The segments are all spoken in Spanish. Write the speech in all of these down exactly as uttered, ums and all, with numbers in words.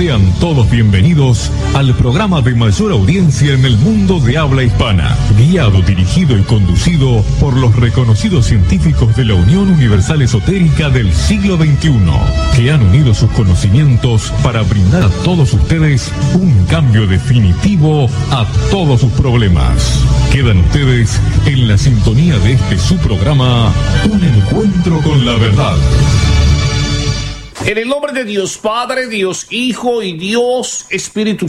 Sean todos bienvenidos al programa de mayor audiencia en el mundo de habla hispana, guiado, dirigido y conducido por los reconocidos científicos de la Unión Universal Esotérica del siglo veintiuno, que han unido sus conocimientos para brindar a todos ustedes un cambio definitivo a todos sus problemas. Quedan ustedes en la sintonía de este su programa, Un Encuentro con la Verdad. En el nombre de Dios Padre, Dios Hijo y Dios Espíritu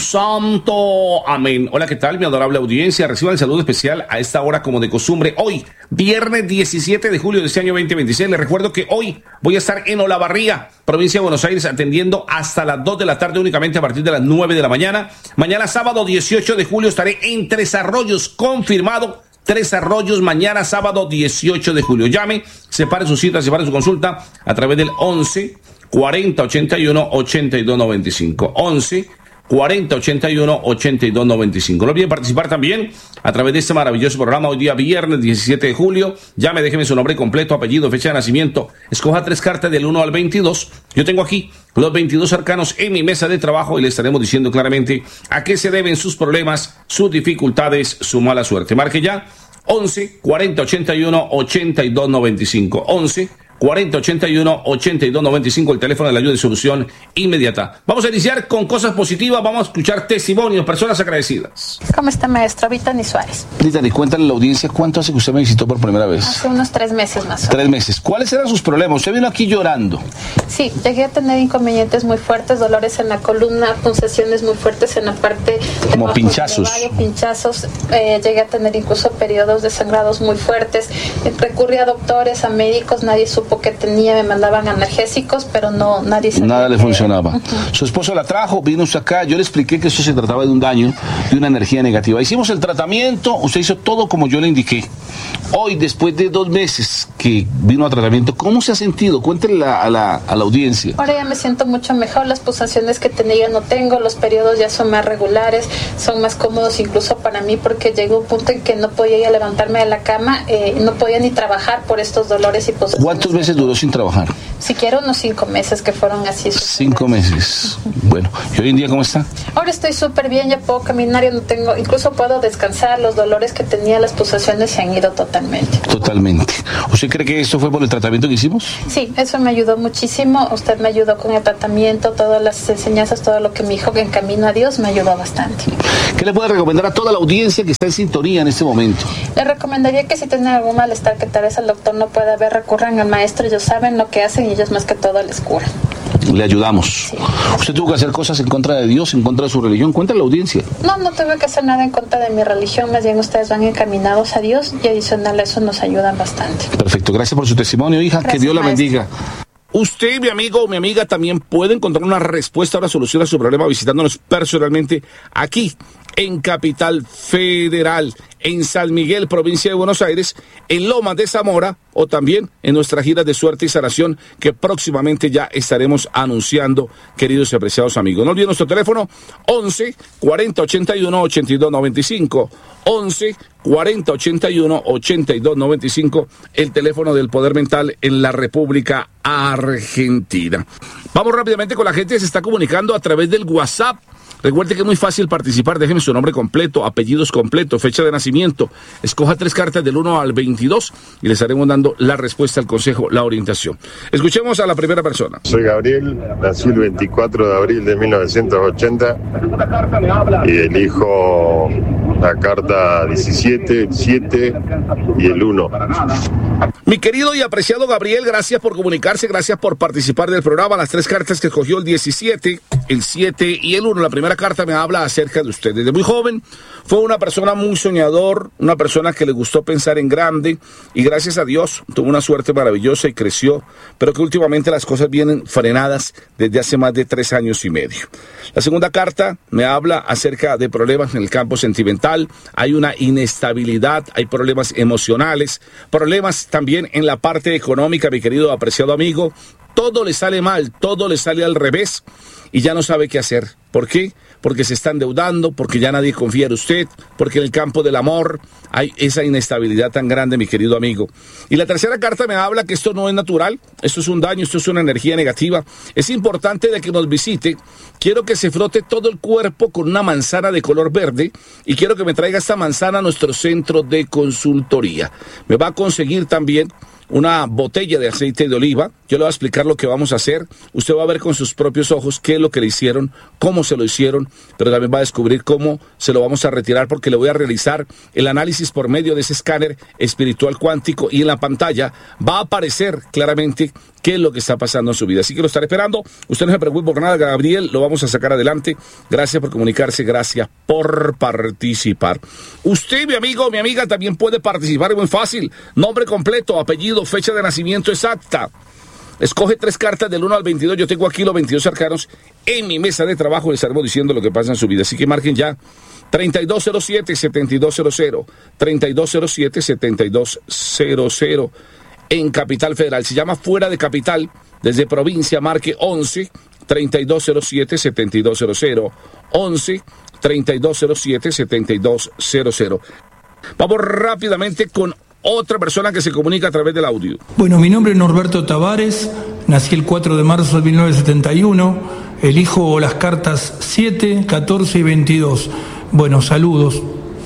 Santo. Amén. Hola, ¿qué tal, mi adorable audiencia? Reciban el saludo especial a esta hora como de costumbre. Hoy, viernes diecisiete de julio de este año veinte veintiséis. Les recuerdo que hoy voy a estar en Olavarría, provincia de Buenos Aires, atendiendo hasta las dos de la tarde únicamente a partir de las nueve de la mañana. Mañana sábado dieciocho de julio estaré en Tres Arroyos, confirmado. Tres Arroyos, mañana sábado dieciocho de julio. Llame, separe su cita, separe su consulta a través del once cuarenta ochenta y uno ochenta y dos noventa y cinco. once cuarenta ochenta y uno ochenta y dos noventa y cinco. No olviden participar también a través de este maravilloso programa hoy día viernes diecisiete de julio. Llame, déjeme su nombre completo, apellido, fecha de nacimiento. Escoja tres cartas del uno al veintidós. Yo tengo aquí los veintidós arcanos en mi mesa de trabajo y le estaremos diciendo claramente a qué se deben sus problemas, sus dificultades, su mala suerte. Marque ya once cuarenta ochenta y uno ochenta y dos noventa y cinco. once cuarenta ochenta y uno ochenta y dos noventa y cinco, el teléfono de la ayuda y solución inmediata. Vamos a iniciar con cosas positivas, vamos a escuchar testimonios, personas agradecidas. ¿Cómo está, maestro? Vitani Suárez. Vitani, cuéntale a la audiencia cuánto hace que usted me visitó por primera vez. Hace unos tres meses más o menos. Tres meses. ¿Cuáles eran sus problemas? Usted vino aquí llorando. Sí, llegué a tener inconvenientes muy fuertes, dolores en la columna, pulsaciones muy fuertes en la parte... Como pinchazos. Varios pinchazos. Eh, llegué a tener incluso periodos de sangrados muy fuertes. Eh, recurrí a doctores, a médicos, nadie supo que tenía, me mandaban analgésicos, pero no, nadie sabía. Nada le que... funcionaba. Uh-huh. Su esposo la trajo, vino usted acá, yo le expliqué que eso se trataba de un daño, de una energía negativa. Hicimos el tratamiento, usted hizo todo como yo le indiqué. Hoy, después de dos meses que vino a tratamiento, ¿cómo se ha sentido? Cuéntenle a la, a la audiencia. Ahora ya me siento mucho mejor, las pulsaciones que tenía ya no tengo, los periodos ya son más regulares, son más cómodos incluso para mí, porque llegó un punto en que no podía ya levantarme de la cama, eh, no podía ni trabajar por estos dolores y pulsaciones. ¿Cuántos meses duró sin trabajar? Siquiera unos cinco meses que fueron así. Cinco meses. Uh-huh. Bueno, ¿y hoy en día cómo está? Ahora estoy súper bien, ya puedo caminar, ya no tengo, incluso puedo descansar, los dolores que tenía, las pulsaciones se han ido totalmente. Totalmente. ¿Usted cree que esto fue por el tratamiento que hicimos? Sí, eso me ayudó muchísimo, usted me ayudó con el tratamiento, todas las enseñanzas, todo lo que me dijo que en camino a Dios me ayudó bastante. ¿Qué le puede recomendar a toda la audiencia que está en sintonía en este momento? Le recomendaría que si tienen algún malestar que tal vez el doctor no pueda ver, recurran al maestro, ellos saben lo que hacen y ellos más que todo les curan. Le ayudamos. Sí. ¿Usted tuvo que hacer cosas en contra de Dios, en contra de su religión? Cuéntale a la audiencia. No, no tuve que hacer nada en contra de mi religión, más bien ustedes van encaminados a Dios y adicional a eso nos ayudan bastante. Perfecto, gracias por su testimonio, hija. Gracias, que Dios la maestro. bendiga. Usted, mi amigo o mi amiga, también puede encontrar una respuesta, una solución a su problema visitándonos personalmente aquí en Capital Federal, en San Miguel, provincia de Buenos Aires, en Lomas de Zamora o también en nuestra gira de suerte y sanación que próximamente ya estaremos anunciando, queridos y apreciados amigos. No olviden nuestro teléfono once cuarenta ochenta y uno ochenta y dos noventa y cinco, once cuarenta ochenta y uno ochenta y dos noventa y cinco, el teléfono del Poder Mental en la República Argentina. Vamos rápidamente con la gente que se está comunicando a través del WhatsApp. Recuerde que es muy fácil participar, déjeme su nombre completo, apellidos completos, fecha de nacimiento, escoja tres cartas del uno al veintidós y les estaremos dando la respuesta al consejo, la orientación. Escuchemos a la primera persona. Soy Gabriel, nací el veinticuatro de abril de mil novecientos ochenta y elijo la carta diecisiete, el siete y el uno. Mi querido y apreciado Gabriel, gracias por comunicarse, gracias por participar del programa. Las tres cartas que escogió, el diecisiete, el siete y el uno. La primera carta me habla acerca de usted. Desde muy joven fue una persona muy soñador, una persona que le gustó pensar en grande y gracias a Dios tuvo una suerte maravillosa y creció, pero que últimamente las cosas vienen frenadas desde hace más de tres años y medio. La segunda carta me habla acerca de problemas en el campo sentimental. Hay una inestabilidad, hay problemas emocionales, problemas también en la parte económica, mi querido apreciado amigo. todo le sale mal, todo le sale al revés y ya no sabe qué hacer. ¿Por qué? Porque se está endeudando, porque ya nadie confía en usted, porque en el campo del amor hay esa inestabilidad tan grande, mi querido amigo. Y la tercera carta me habla que esto no es natural, esto es un daño, esto es una energía negativa. Es importante de que nos visite. Quiero que se frote todo el cuerpo con una manzana de color verde y quiero que me traiga esta manzana a nuestro centro de consultoría. Me va a conseguir también una botella de aceite de oliva. Yo le voy a explicar lo que vamos a hacer. Usted va a ver con sus propios ojos qué es lo que le hicieron, cómo se lo hicieron, pero también va a descubrir cómo se lo vamos a retirar, porque le voy a realizar el análisis por medio de ese escáner espiritual cuántico y en la pantalla va a aparecer claramente qué es lo que está pasando en su vida. Así que lo estaré esperando. Usted no se preocupe por nada, Gabriel, lo vamos a sacar adelante. Gracias por comunicarse, gracias por participar. Usted, mi amigo, mi amiga, también puede participar, es muy fácil. Nombre completo, apellido, fecha de nacimiento exacta. Escoge tres cartas del uno al veintidós. Yo tengo aquí los veintidós arcanos en mi mesa de trabajo. Les estaremos diciendo lo que pasa en su vida. Así que marquen ya treinta y dos cero siete, setenta y dos cero cero, treinta y dos cero siete, setenta y dos cero cero en Capital Federal. Se llama fuera de capital. Desde provincia marque once, treinta y dos cero siete, setenta y dos cero cero, once, treinta y dos cero siete, setenta y dos cero cero. Vamos rápidamente con otra persona que se comunica a través del audio. Bueno, mi nombre es Norberto Tavares, nací el cuatro de marzo de mil novecientos setenta y uno, elijo las cartas siete, catorce y veintidós. Bueno, saludos.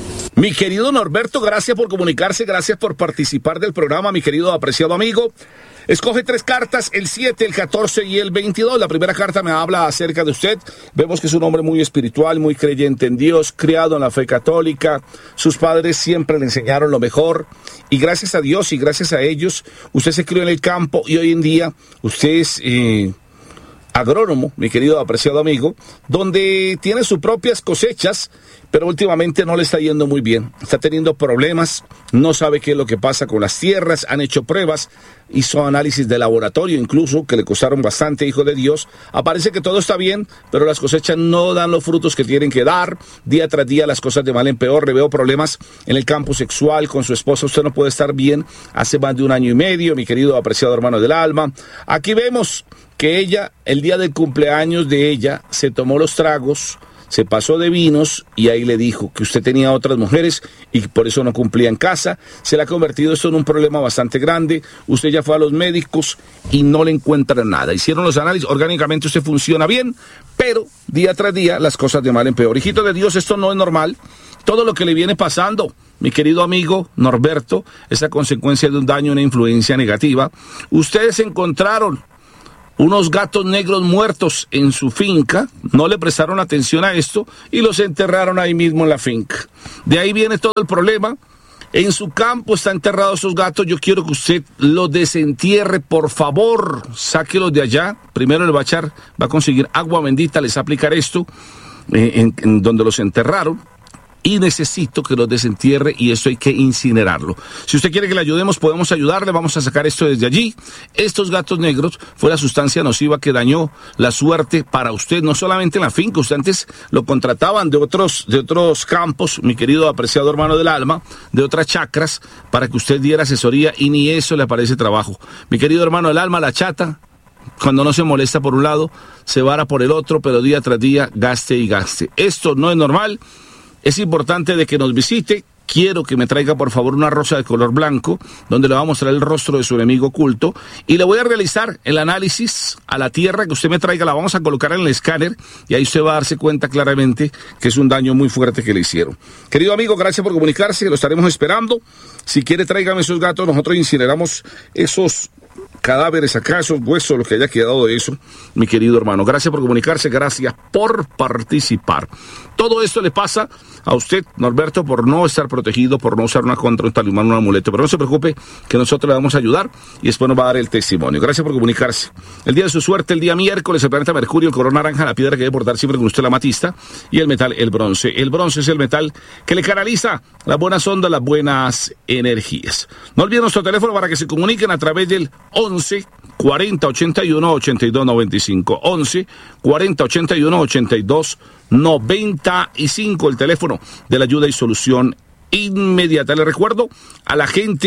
Mi querido Norberto, gracias por comunicarse, gracias por participar del programa, mi querido apreciado amigo. Escoge tres cartas, el siete, el catorce y el veintidós. La primera carta me habla acerca de usted. Vemos que es un hombre muy espiritual, muy creyente en Dios, criado en la fe católica. Sus padres siempre le enseñaron lo mejor. Y gracias a Dios y gracias a ellos, usted se crió en el campo y hoy en día usted es eh, agrónomo, mi querido apreciado amigo, donde tiene sus propias cosechas, pero últimamente no le está yendo muy bien. Está teniendo problemas, no sabe qué es lo que pasa con las tierras, han hecho pruebas, hizo análisis de laboratorio incluso, que le costaron bastante, hijo de Dios. Aparece que todo está bien, pero las cosechas no dan los frutos que tienen que dar. Día tras día las cosas de mal en peor. Le veo problemas en el campo sexual con su esposa. Usted no puede estar bien hace más de un año y medio, mi querido apreciado hermano del alma. Aquí vemos que ella, el día del cumpleaños de ella, se tomó los tragos, se pasó de vinos y ahí le dijo que usted tenía otras mujeres y por eso no cumplía en casa. Se le ha convertido esto en un problema bastante grande. Usted ya fue a los médicos y no le encuentran nada. Hicieron los análisis, orgánicamente usted funciona bien, pero día tras día las cosas de mal en peor. Hijito de Dios, esto no es normal. Todo lo que le viene pasando, mi querido amigo Norberto, es a consecuencia de un daño, una influencia negativa. Ustedes encontraron unos gatos negros muertos en su finca, no le prestaron atención a esto y los enterraron ahí mismo en la finca. De ahí viene todo el problema. En su campo están enterrados esos gatos. Yo quiero que usted los desentierre, por favor. Sáquelos de allá. Primero le va a echar, va a conseguir agua bendita, les va a aplicar esto eh, en, en donde los enterraron. Y necesito que los desentierre y esto hay que incinerarlo. Si usted quiere que le ayudemos, podemos ayudarle. Vamos a sacar esto desde allí. Estos gatos negros fue la sustancia nociva que dañó la suerte para usted, no solamente en la finca. Usted antes lo contrataban de otros, de otros campos, mi querido apreciado hermano del alma, de otras chacras, para que usted diera asesoría y ni eso le aparece trabajo. Mi querido hermano del alma, la chata, cuando no se molesta por un lado, se vara por el otro, pero día tras día gaste y gaste. Esto no es normal. Es importante de que nos visite. Quiero que me traiga por favor una rosa de color blanco, donde le va a mostrar el rostro de su enemigo oculto, y le voy a realizar el análisis a la tierra que usted me traiga. La vamos a colocar en el escáner, y ahí usted va a darse cuenta claramente que es un daño muy fuerte que le hicieron. Querido amigo, gracias por comunicarse, lo estaremos esperando. Si quiere, tráigame esos gatos, nosotros incineramos esos cadáveres acá, esos huesos, lo que haya quedado de eso, mi querido hermano. Gracias por comunicarse, gracias por participar. Todo esto le pasa a usted, Norberto, por no estar protegido, por no usar una contra, un talismán, un amuleto. Pero no se preocupe, que nosotros le vamos a ayudar y después nos va a dar el testimonio. Gracias por comunicarse. El día de su suerte, el día miércoles, el planeta Mercurio, el color naranja, la piedra que debe portar siempre con usted, la amatista, y el metal, el bronce. El bronce es el metal que le canaliza las buenas ondas, las buenas energías. No olviden nuestro teléfono para que se comuniquen a través del once, cuarenta, ochenta y uno, ochenta y dos, noventa y cinco. once, cuarenta, ochenta y uno, ochenta y dos, noventa y cinco. El teléfono de la ayuda y solución inmediata. Le recuerdo a la gente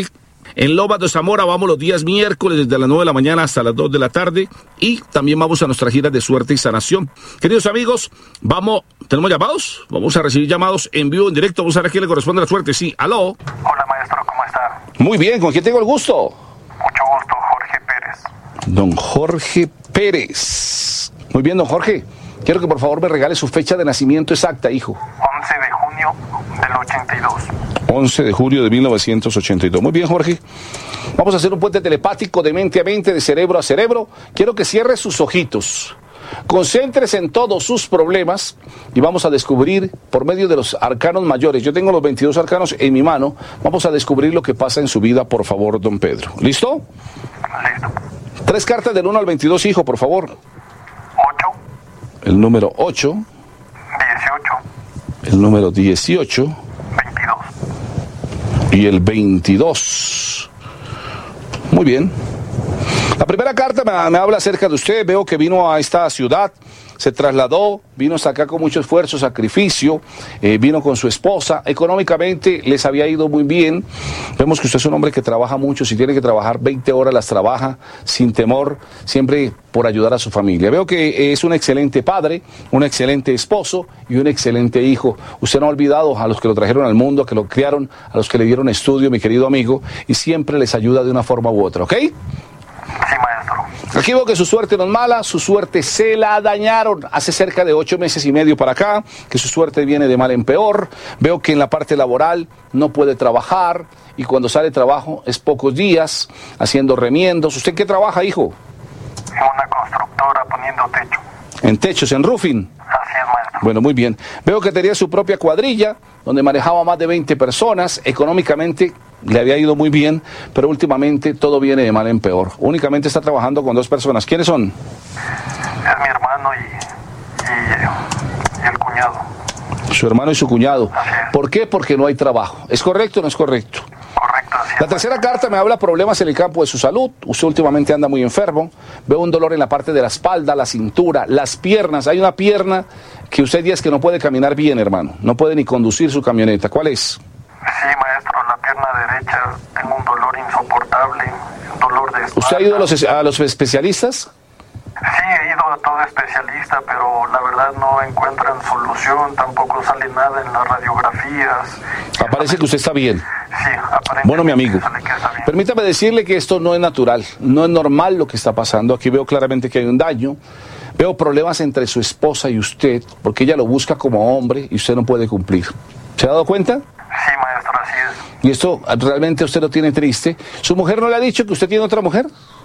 En Lomas de Zamora vamos los días miércoles desde las nueve de la mañana hasta las dos de la tarde. Y también vamos a nuestra gira de suerte y sanación. Queridos amigos, vamos, ¿tenemos llamados? Vamos a recibir llamados en vivo, en directo. Vamos a ver a quién le corresponde la suerte. Sí, aló. Hola, maestro, ¿cómo está? Muy bien, ¿con quién tengo el gusto? Mucho gusto, Jorge Pérez. Don Jorge Pérez. Muy bien, don Jorge. Quiero que por favor me regale su fecha de nacimiento exacta, hijo. once de junio del ochenta y dos. once de julio de mil novecientos ochenta y dos. Muy bien, Jorge. Vamos a hacer un puente telepático de mente a mente, de cerebro a cerebro. Quiero que cierre sus ojitos. Concéntrese en todos sus problemas y vamos a descubrir por medio de los arcanos mayores. Yo tengo los veintidós arcanos en mi mano. Vamos a descubrir lo que pasa en su vida, por favor, don Pedro. ¿Listo? Listo. Tres cartas del uno al veintidós, hijo, por favor. ocho. El número ocho. dieciocho. El número dieciocho. veintidós. Y el veintidós. Muy bien. La primera carta me, me habla acerca de usted. Veo que vino a esta ciudad, se trasladó, vino hasta acá con mucho esfuerzo, sacrificio, eh, vino con su esposa. Económicamente les había ido muy bien. Vemos que usted es un hombre que trabaja mucho. Si tiene que trabajar veinte horas, las trabaja sin temor, siempre por ayudar a su familia. Veo que es un excelente padre, un excelente esposo y un excelente hijo. Usted no ha olvidado a los que lo trajeron al mundo, a que lo criaron, a los que le dieron estudio, mi querido amigo, y siempre les ayuda de una forma u otra, ¿ok? Sí, maestro. Aquí veo que su suerte no es mala, su suerte se la dañaron hace cerca de ocho meses y medio para acá, que su suerte viene de mal en peor. Veo que en la parte laboral no puede trabajar y cuando sale de trabajo es pocos días, haciendo remiendos. ¿Usted qué trabaja, hijo? En una constructora poniendo techo. En techos, en roofing. Así es, maestro. Bueno, muy bien. Veo que tenía su propia cuadrilla, donde manejaba más de veinte personas. Económicamente le había ido muy bien, pero últimamente todo viene de mal en peor. Únicamente está trabajando con dos personas. ¿Quiénes son? Es mi hermano y, y, y el cuñado. Su hermano y su cuñado. Así es. ¿Por qué? Porque no hay trabajo. ¿Es correcto o no es correcto? Correcto, así es. La tercera carta me habla problemas en el campo de su salud. Usted últimamente anda muy enfermo. Veo un dolor en la parte de la espalda, la cintura, las piernas. Hay una pierna que usted dice que no puede caminar bien, hermano. No puede ni conducir su camioneta. ¿Cuál es? Sí, maestro, la pierna derecha tengo un dolor insoportable, un dolor de espalda. ¿Usted ha ido a los, a los especialistas? Sí, he ido a todo especialista, pero la verdad no encuentran solución, tampoco sale nada en las radiografías. Aparece que usted está bien. Sí, aparentemente Bueno, mi amigo, sale que está bien. permítame decirle que esto no es natural, no es normal lo que está pasando. Aquí veo claramente que hay un daño. Veo problemas entre su esposa y usted, porque ella lo busca como hombre y usted no puede cumplir. ¿Se ha dado cuenta? Sí, maestro, así es. Y esto realmente usted lo tiene triste. ¿Su mujer no le ha dicho que usted tiene otra mujer?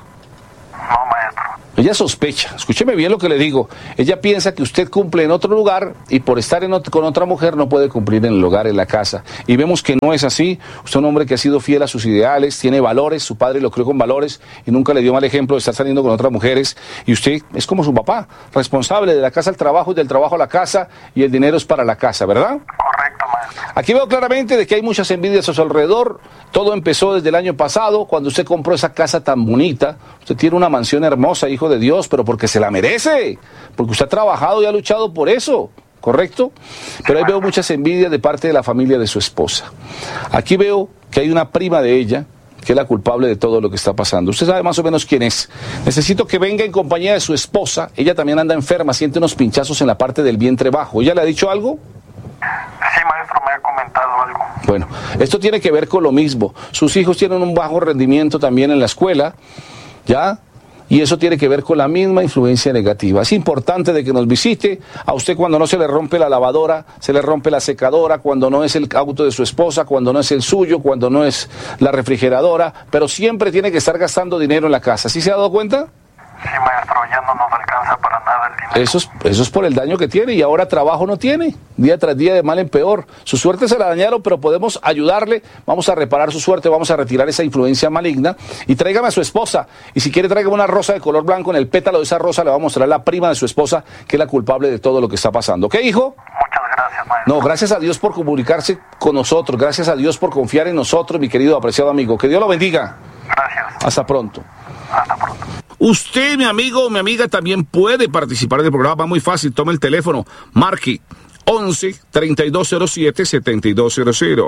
No, maestro. Ella sospecha, escúcheme bien lo que le digo, ella piensa que usted cumple en otro lugar y por estar en ot- con otra mujer no puede cumplir en el hogar, en la casa. Y vemos que no es así. Usted es un hombre que ha sido fiel a sus ideales, tiene valores, su padre lo crió con valores y nunca le dio mal ejemplo de estar saliendo con otras mujeres. Y usted es como su papá, responsable de la casa al trabajo y del trabajo a la casa, y el dinero es para la casa, ¿verdad? Correcto, maestro. Aquí veo claramente de que hay muchas envidias a su alrededor. Todo empezó desde el año pasado, cuando usted compró esa casa tan bonita. Usted tiene una mansión hermosa, hijo de Dios, pero porque se la merece, porque usted ha trabajado y ha luchado por eso, ¿correcto? Pero ahí veo muchas envidias de parte de la familia de su esposa. Aquí veo que hay una prima de ella que es la culpable de todo lo que está pasando. Usted sabe más o menos quién es. Necesito que venga en compañía de su esposa. Ella también anda enferma, siente unos pinchazos en la parte del vientre bajo. ¿Ella le ha dicho algo? Sí, maestro, me ha comentado algo. Bueno, esto tiene que ver con lo mismo. Sus hijos tienen un bajo rendimiento también en la escuela, ¿ya? Y eso tiene que ver con la misma influencia negativa. Es importante de que nos visite. A usted cuando no se le rompe la lavadora, se le rompe la secadora, cuando no es el auto de su esposa, cuando no es el suyo, cuando no es la refrigeradora, pero siempre tiene que estar gastando dinero en la casa. ¿Sí se ha dado cuenta? Sí, maestro, ya no nos alcanza para nada el dinero. Eso es, eso es por el daño que tiene y ahora trabajo no tiene, día tras día de mal en peor. Su suerte se la dañaron, pero podemos ayudarle, vamos a reparar su suerte, vamos a retirar esa influencia maligna y tráigame a su esposa. Y si quiere tráigame una rosa de color blanco, en el pétalo de esa rosa le va a mostrar la prima de su esposa, que es la culpable de todo lo que está pasando. ¿Ok, hijo? Muchas gracias, maestro. No, gracias a Dios por comunicarse con nosotros, gracias a Dios por confiar en nosotros, mi querido apreciado amigo. Que Dios lo bendiga. Gracias. Hasta pronto. Hasta pronto. Usted, mi amigo o mi amiga, también puede participar del programa. Muy fácil, tome el teléfono, marque once, treinta y dos cero siete, setenta y dos cero cero.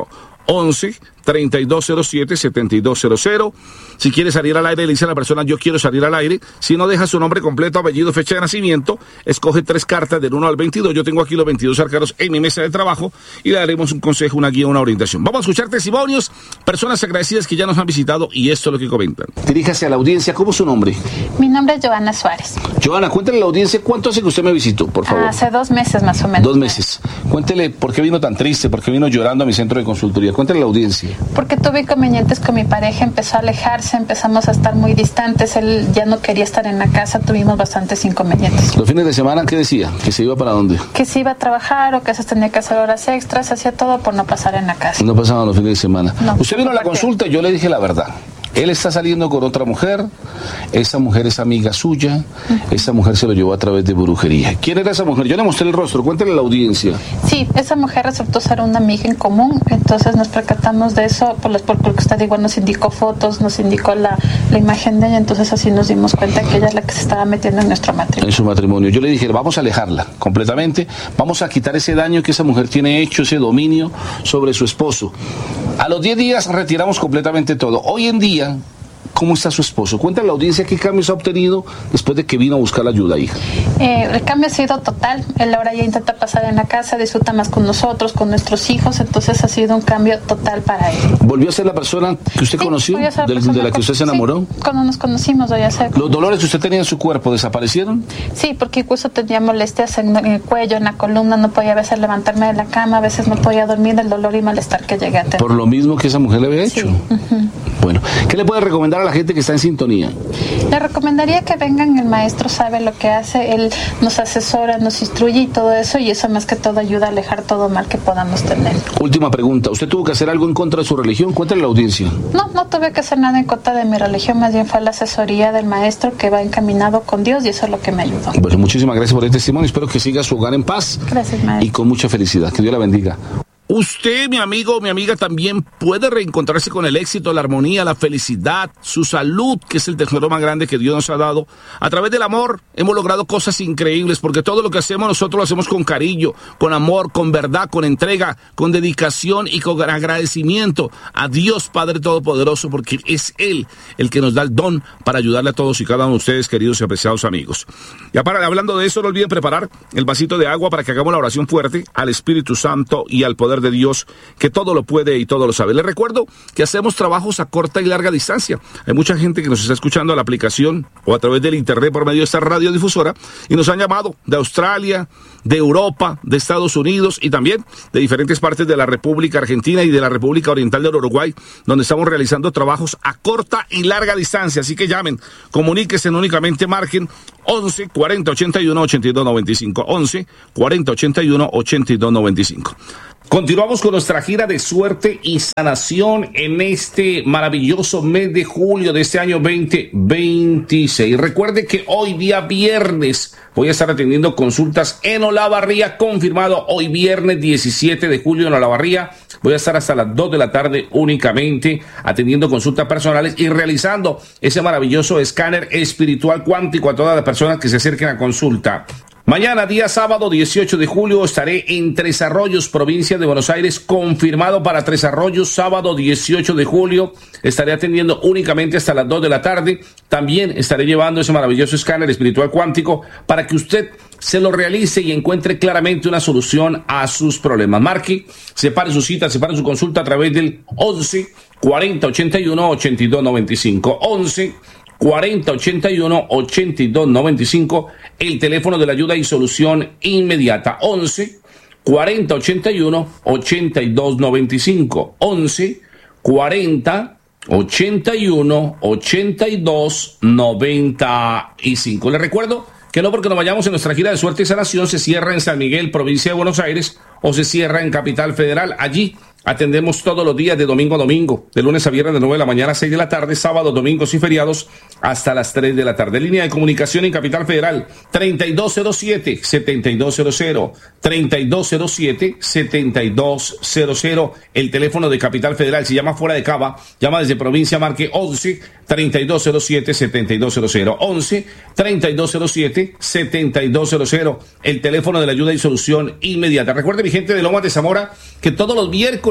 once, treinta y dos cero siete, setenta y dos cero cero. Si quiere salir al aire, le dice a la persona, yo quiero salir al aire. Si no, deja su nombre completo, apellido, fecha de nacimiento. Escoge tres cartas del uno al veintidós. Yo tengo aquí los veintidós arcanos en mi mesa de trabajo y le daremos un consejo, una guía, una orientación. Vamos a escuchar testimonios, personas agradecidas que ya nos han visitado y esto es lo que comentan. Diríjase a la audiencia, ¿cómo es su nombre? Mi nombre es Joana Suárez. Joana, cuéntale a la audiencia, ¿cuánto hace que usted me visitó, por favor? Hace dos meses más o menos. Dos meses. Cuéntele, ¿por qué vino tan triste? ¿Por qué vino llorando a mi centro de consultoría? Cuéntale a la audiencia. Porque tuve inconvenientes con mi pareja, empezó a alejarse, empezamos a estar muy distantes, él ya no quería estar en la casa, tuvimos bastantes inconvenientes. ¿Los fines de semana qué decía? ¿Que se iba para dónde? Que se iba a trabajar o que se tenía que hacer horas extras, hacía todo por no pasar en la casa. No pasaban los fines de semana. No, usted vino a la consulta y yo le dije la verdad. Él está saliendo con otra mujer, esa mujer es amiga suya, uh-huh. Esa mujer se lo llevó a través de brujería. ¿Quién era esa mujer? Yo le mostré el rostro, cuéntale a la audiencia. Sí, esa mujer resultó ser una amiga en común, entonces nos percatamos de eso, por los, porque usted igual nos indicó fotos, nos indicó la, la imagen de ella, entonces así nos dimos cuenta que ella es la que se estaba metiendo en nuestro matrimonio. En su matrimonio. Yo le dije, vamos a alejarla completamente, vamos a quitar ese daño que esa mujer tiene hecho, ese dominio sobre su esposo. A los diez días retiramos completamente todo. Hoy en día, ¿cómo está su esposo? Cuéntale a la audiencia qué cambios ha obtenido después de que vino a buscar la ayuda, hija. Eh, el cambio ha sido total. Él ahora ya intenta pasar en la casa, disfruta más con nosotros, con nuestros hijos, entonces ha sido un cambio total para él. ¿Volvió a ser la persona que usted sí, conoció? La de, de la que usted se enamoró. Sí, cuando nos conocimos, voy a ser. ¿Los dolores que usted tenía en su cuerpo desaparecieron? Sí, porque incluso tenía molestias en el cuello, en la columna, no podía a veces levantarme de la cama, a veces no podía dormir del dolor y malestar que llegué a tener. ¿Por lo mismo que esa mujer le había hecho? Sí. Uh-huh. Bueno, ¿qué le puede recomendar a la gente que está en sintonía? Le recomendaría que vengan, el maestro sabe lo que hace, él nos asesora, nos instruye y todo eso, y eso más que todo ayuda a alejar todo mal que podamos tener. Última pregunta, ¿usted tuvo que hacer algo en contra de su religión? Cuéntale a la audiencia. No, no tuve que hacer nada en contra de mi religión, más bien fue la asesoría del maestro que va encaminado con Dios y eso es lo que me ayudó. Bueno, muchísimas gracias por el testimonio, espero que siga su hogar en paz. Gracias, maestro. Y con mucha felicidad, que Dios la bendiga. Usted, mi amigo o mi amiga, también puede reencontrarse con el éxito, la armonía, la felicidad, su salud, que es el tesoro más grande que Dios nos ha dado. A través del amor hemos logrado cosas increíbles, porque todo lo que hacemos nosotros lo hacemos con cariño, con amor, con verdad, con entrega, con dedicación y con agradecimiento a Dios Padre Todopoderoso, porque es Él el que nos da el don para ayudarle a todos y cada uno de ustedes, queridos y apreciados amigos. Ya para hablando de eso, no olviden preparar el vasito de agua para que hagamos la oración fuerte al Espíritu Santo y al poder de Dios, que todo lo puede y todo lo sabe. Les recuerdo que hacemos trabajos a corta y larga distancia. Hay mucha gente que nos está escuchando a la aplicación o a través del internet por medio de esta radiodifusora y nos han llamado de Australia, de Europa, de Estados Unidos y también de diferentes partes de la República Argentina y de la República Oriental del Uruguay, donde estamos realizando trabajos a corta y larga distancia. Así que llamen, comuníquense, únicamente marquen once, cuarenta, ochenta y uno, ochenta y dos noventa y cinco, once, cuarenta, ochenta y uno, ochenta y dos noventa y cinco. Continuamos con nuestra gira de suerte y sanación en este maravilloso mes de julio de este año veinte veintiséis. Recuerde que hoy día viernes voy a estar atendiendo consultas en Olavarría, confirmado hoy viernes diecisiete de julio en Olavarría. Voy a estar hasta las dos de la tarde únicamente atendiendo consultas personales y realizando ese maravilloso escáner espiritual cuántico a todas las personas que se acerquen a consulta. Mañana, día sábado dieciocho de julio, estaré en Tres Arroyos, provincia de Buenos Aires, confirmado para Tres Arroyos, sábado dieciocho de julio. Estaré atendiendo únicamente hasta las dos de la tarde. También estaré llevando ese maravilloso escáner espiritual cuántico para que usted se lo realice y encuentre claramente una solución a sus problemas. Marque, separe su cita, separe su consulta a través del once, cuarenta, ochenta y uno, ochenta y dos noventa y cinco. once, cuarenta, ochenta y uno, ochenta y dos noventa y cinco, el teléfono de la ayuda y solución inmediata. once, cuarenta, ochenta y uno, ochenta y dos noventa y cinco. once, cuarenta, ochenta y uno, ochenta y dos noventa y cinco. Les recuerdo que no porque nos vayamos en nuestra gira de suerte y sanación se cierra en San Miguel, provincia de Buenos Aires, o se cierra en Capital Federal. Allí atendemos todos los días de domingo a domingo, de lunes a viernes de nueve de la mañana a seis de la tarde, sábados, domingos y feriados hasta las tres de la tarde. Línea de comunicación en Capital Federal, treinta y dos cero siete, setenta y dos cero cero, treinta y dos cero siete, setenta y dos cero cero, el teléfono de Capital Federal. Si llama fuera de Cava, llama desde provincia, marque once, treinta y dos cero siete, setenta y dos cero cero, once, treinta y dos cero siete, setenta y dos cero cero, el teléfono de la ayuda y solución inmediata. Recuerde, mi gente de Lomas de Zamora, que todos los miércoles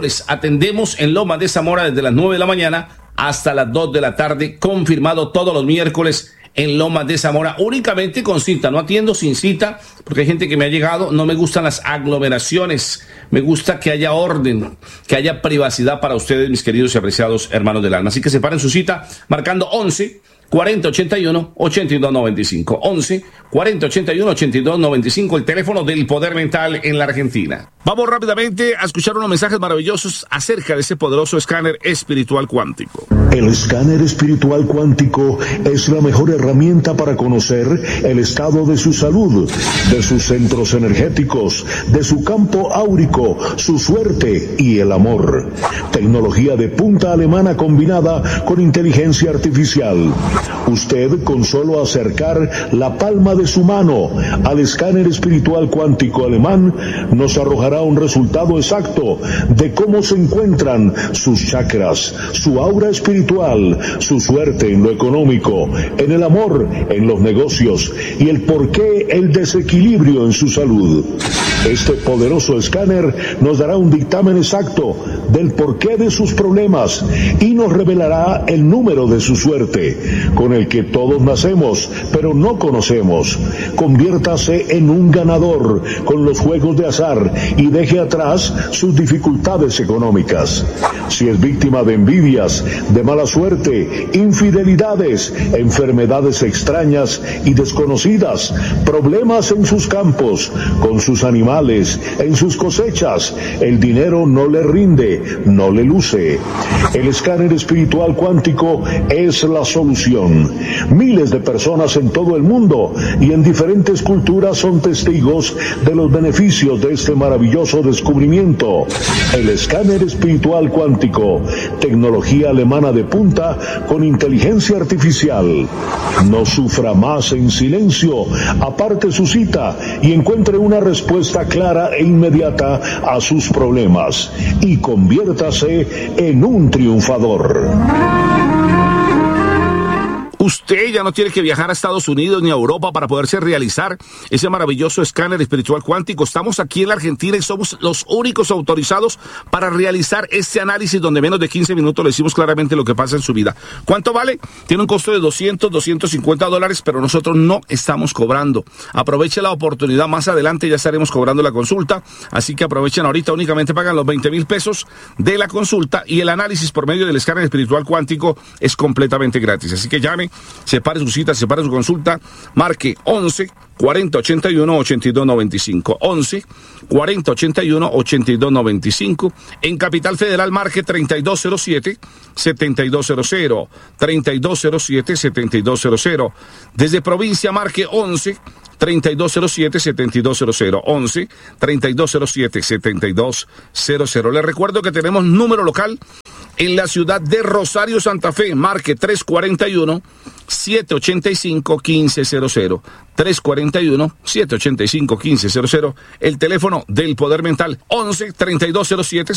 miércoles atendemos en Lomas de Zamora desde las nueve de la mañana hasta las dos de la tarde, confirmado todos los miércoles en Lomas de Zamora, únicamente con cita. No atiendo sin cita, porque hay gente que me ha llegado. No me gustan las aglomeraciones, me gusta que haya orden, que haya privacidad para ustedes, mis queridos y apreciados hermanos del alma. Así que separen su cita marcando once cuarenta ochenta y uno ochenta y dos noventa y cinco, once cuarenta ochenta y uno ochenta y dos noventa y cinco, el teléfono del poder mental en la Argentina. Vamos rápidamente a escuchar unos mensajes maravillosos acerca de ese poderoso escáner espiritual cuántico. El escáner espiritual cuántico es la mejor herramienta para conocer el estado de su salud, de sus centros energéticos, de su campo áurico, su suerte y el amor. Tecnología de punta alemana combinada con inteligencia artificial. Usted, con solo acercar la palma de su mano al escáner espiritual cuántico alemán, nos arrojará un resultado exacto de cómo se encuentran sus chakras, su aura espiritual, su suerte en lo económico, en el amor, en los negocios y el porqué el desequilibrio en su salud. Este poderoso escáner nos dará un dictamen exacto del porqué de sus problemas y nos revelará el número de su suerte, con el que todos nacemos, pero no conocemos. Conviértase en un ganador con los juegos de azar y deje atrás sus dificultades económicas. Si es víctima de envidias, de mala suerte, infidelidades, enfermedades extrañas y desconocidas, problemas en sus campos, con sus animales, en sus cosechas, el dinero no le rinde, no le luce. El escáner espiritual cuántico es la solución. Miles de personas en todo el mundo y en diferentes culturas son testigos de los beneficios de este maravilloso descubrimiento. El escáner espiritual cuántico, tecnología alemana de punta con inteligencia artificial. No sufra más en silencio, aparte su cita y encuentre una respuesta clara e inmediata a sus problemas y conviértase en un triunfador. Usted ya no tiene que viajar a Estados Unidos ni a Europa para poderse realizar ese maravilloso escáner espiritual cuántico. Estamos aquí en la Argentina y somos los únicos autorizados para realizar este análisis, donde menos de quince minutos le decimos claramente lo que pasa en su vida. ¿Cuánto vale? Tiene un costo de doscientos, doscientos cincuenta dólares, pero nosotros no estamos cobrando. Aproveche la oportunidad, más adelante ya estaremos cobrando la consulta, así que aprovechen ahorita, únicamente pagan los veinte mil pesos de la consulta y el análisis por medio del escáner espiritual cuántico es completamente gratis. Así que llame, separe su cita, separe su consulta, marque once cuarenta ochenta y uno ochenta y dos noventa y cinco, once cuarenta ochenta y uno ochenta y dos noventa y cinco. En Capital Federal marque treinta y dos cero siete setenta y dos cero cero, treinta y dos cero siete setenta y dos cero cero. Desde provincia marque once treinta y dos cero siete setenta y dos cero cero, once treinta y dos cero siete setenta y dos cero cero. Les recuerdo que tenemos número local en la ciudad de Rosario, Santa Fe. Marque tres cuarenta y uno siete ochenta y cinco quince cero cero, tres cuarenta y uno siete ochenta y cinco quince cero cero, el teléfono del poder mental, once treinta y dos cero siete